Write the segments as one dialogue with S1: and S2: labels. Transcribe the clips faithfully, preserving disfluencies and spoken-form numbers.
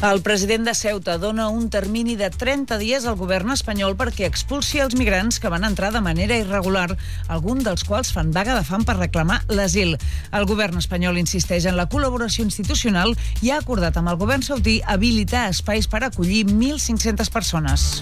S1: El president de Ceuta dona un termini de trenta dies al govern espanyol perquè expulsi els migrants que van entrar de manera irregular, alguns dels quals fan vaga de fam per reclamar l'asil. El govern espanyol insisteix en la col·laboració institucional i ha acordat amb el govern saudí habilitar espais per acollir mil cinc-centes persones.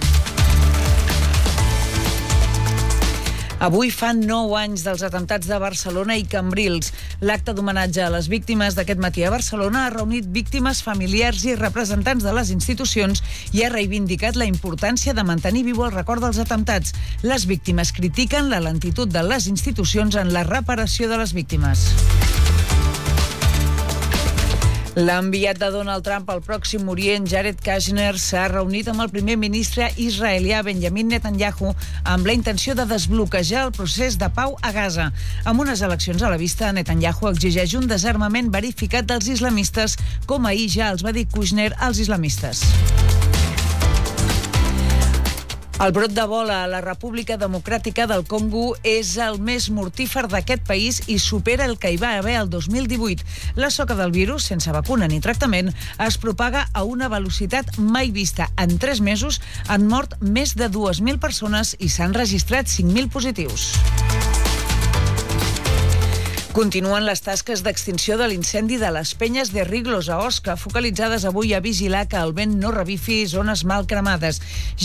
S1: Avui fan nou anys dels atemptats de Barcelona i Cambrils. L'acte d'homenatge a les víctimes d'aquest matí a Barcelona ha reunit víctimes, familiars i representants de les institucions i ha reivindicat la importància de mantenir viu el record dels atemptats. Les víctimes critiquen la lentitud de les institucions en la reparació de les víctimes. L'enviat de Donald Trump al Pròxim Orient, Jared Kushner, s'ha reunit amb el primer ministre israelià Benjamin Netanyahu amb la intenció de desbloquejar el procés de pau a Gaza. Amb unes eleccions a la vista, Netanyahu exigeix un desarmament verificat dels islamistes, com ahir ja els va dir Kushner als islamistes. El brot d'Ebola a la República Democràtica del Congo és el més mortífer d'aquest país i supera el que hi va haver el dos mil divuit. La soca del virus, sense vacuna ni tractament, es propaga a una velocitat mai vista. En tres mesos han mort més de dues mil persones i s'han registrat cinc mil positius. Continuen les tasques d'extinció de l'incendi de les Penyes de Riglos a Osca, focalitzades avui a vigilar que el vent no revifi zones mal cremades.